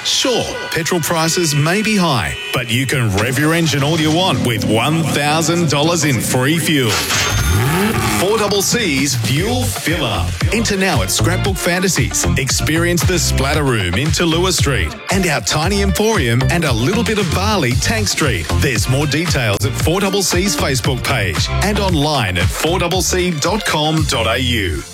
Sure, petrol prices may be high, but you can rev your engine all you want with $1,000 in free fuel. 4CC's Fuel Fill Up. Enter now at Scrapbook Fantasies. Experience the Splatter Room in Tallulah Street and our tiny emporium and a little bit of Bali, Tank Street. There's more details at 4CC's Facebook page and online at 4cc.com.au.